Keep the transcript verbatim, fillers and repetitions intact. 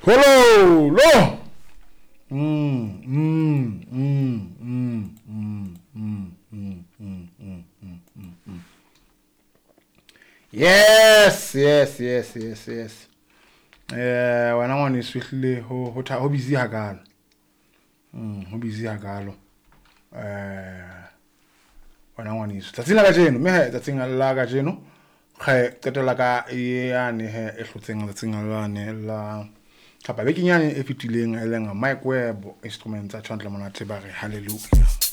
Hello, lo. Mm, mm, mm, mm, mm, mm, mm, mm, mm, mm, mm. Yes, yes, yes, yes, yes. Eh, wena ngwane swihlile ho ho ho busy hakalo. Mm, ho busy hakalo. Eh, wena ngwane su. Tsatsing la ka jeno, me he tsatsing la ka jeno. Kge qetela ka yane he e hlotseng tsatsing la ne la kapa bekenyane e fetileng e leng Mike Webb instruments a tshwantle monate ba re hallelujah.